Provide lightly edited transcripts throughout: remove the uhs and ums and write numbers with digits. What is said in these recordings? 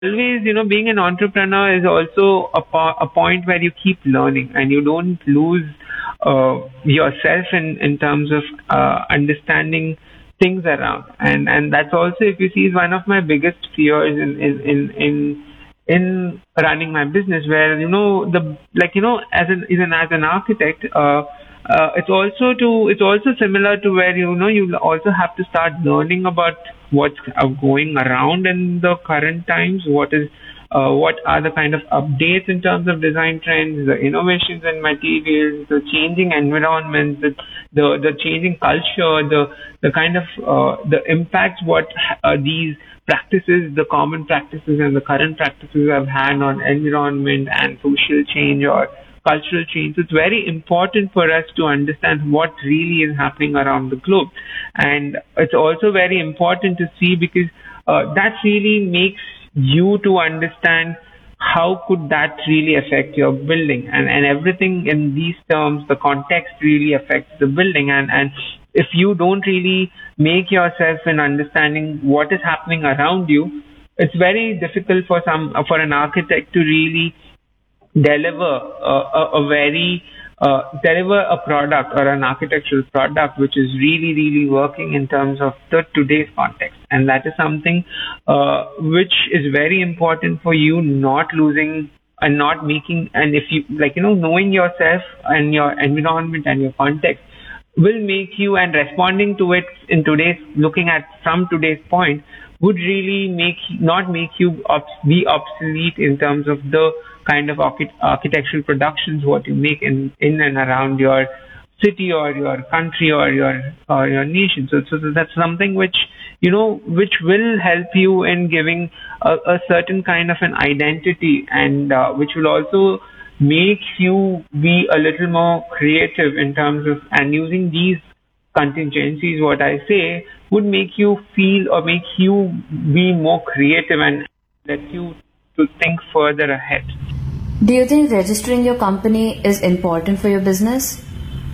always, being an entrepreneur is also a point where you keep learning and you don't lose yourself in terms of understanding things around. And that's also, if you see, is one of my biggest fears in running my business, where the like as an architect. It's also similar to where you also have to start learning about what's going around in the current times. What are the kind of updates in terms of design trends, the innovations in materials, the changing environment, the changing culture, the kind of the impacts what these practices, the common practices and the current practices have had on environment and social change or cultural change. So it's very important for us to understand what really is happening around the globe. And it's also very important to see, because that really makes you to understand how could that really affect your building, and everything in these terms, the context really affects the building. And if you don't really make yourself in understanding what is happening around you, it's very difficult for an architect to really deliver a very deliver a product or an architectural product which is really really working in terms of the today's context. And that is something which is very important for you not losing and not making. And if you knowing yourself and your environment and your context will make you, and responding to it in today's, looking at from today's point, would really not make you be obsolete in terms of the kind of architectural productions what you make in and around your city or your country or your nation. So that's something which which will help you in giving a certain kind of an identity, and which will also make you be a little more creative in terms of, and using these contingencies, what I say, would make you feel or make you be more creative and let you to think further ahead. Do you think registering your company is important for your business?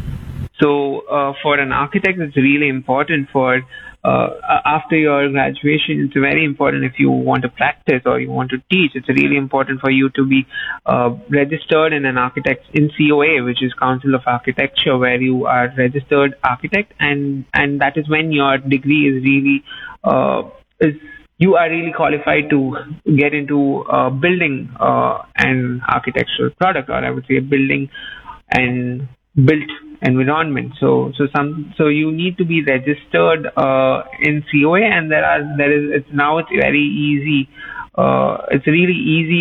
So for an architect, it's really important for after your graduation. It's very important if you want to practice or you want to teach. It's really important for you to be registered in an architect in COA, which is Council of Architecture, where you are registered architect, and that is when your degree is really is you are really qualified to get into building an architectural product, or I would say building and built environment. So you need to be registered in COA, and it's very easy. It's really easy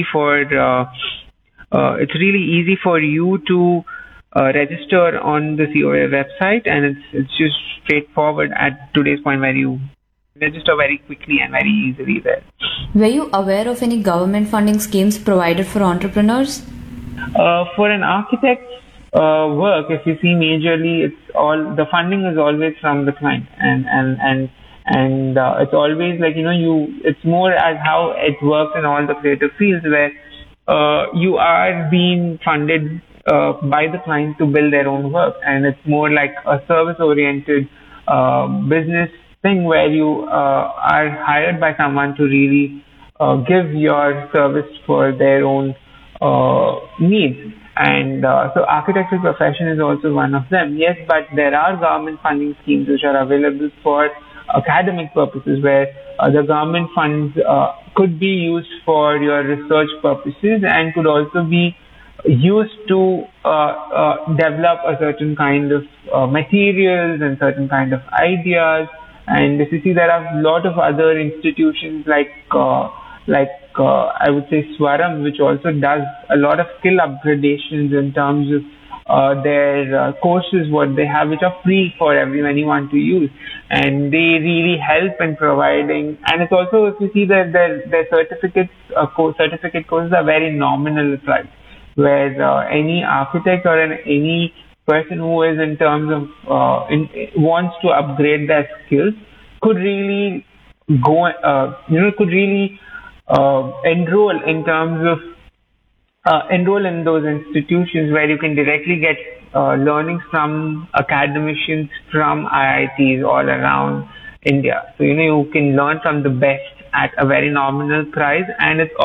for you to register on the COA website, and it's just straightforward at today's point, where you register very quickly and very easily there. Were you aware of any government funding schemes provided for entrepreneurs? For an architect's work, if you see, majorly it's all the funding is always from the client, and it's always it's more as how it works in all the creative fields, where you are being funded by the client to build their own work, and it's more like a service oriented business thing, where you are hired by someone to really give your service for their own needs. And so architectural profession is also one of them. Yes, but there are government funding schemes which are available for academic purposes, where the government funds could be used for your research purposes, and could also be used to develop a certain kind of materials and certain kind of ideas. And if you see, there are a lot of other institutions like I would say Swaram, which also does a lot of skill upgradations in terms of their courses, what they have, which are free for anyone to use, and they really help in providing. And it's also, if you see, that their certificate courses are very nominal price, where any architect or any person who is in terms of wants to upgrade their skills could really go could really enroll in terms of enroll in those institutions, where you can directly get learnings from academicians from IITs all around India. So you can learn from the best, at a very nominal price, and it's